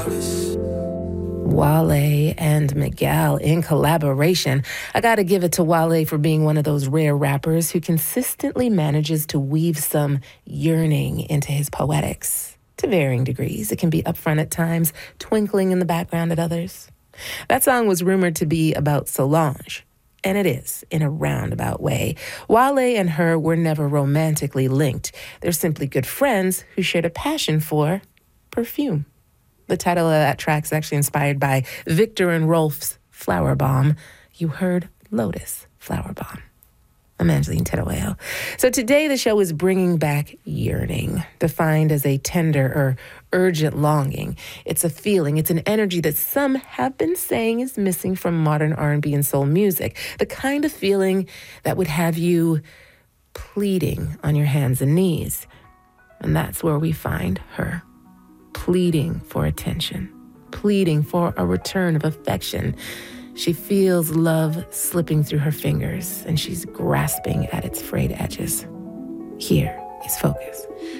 Wale and Miguel in collaboration. I gotta give it to Wale for being one of those rare rappers who consistently manages to weave some yearning into his poetics. To varying degrees. It can be upfront at times, twinkling in the background at others. That song was rumored to be about Solange. And it is, in a roundabout way. Wale and her were never romantically linked. They're simply good friends who shared a passion for perfume. The title of that track is actually inspired by Victor and Rolf's Flower Bomb. You heard Lotus Flower Bomb. I'm Angeline Teruel. So today the show is bringing back yearning, defined as a tender or urgent longing. It's a feeling, it's an energy that some have been saying is missing from modern R&B and soul music. The kind of feeling that would have you pleading on your hands and knees. And that's where we find her. Pleading for attention, pleading for a return of affection. She feels love slipping through her fingers, and she's grasping at its frayed edges. Here is Focus.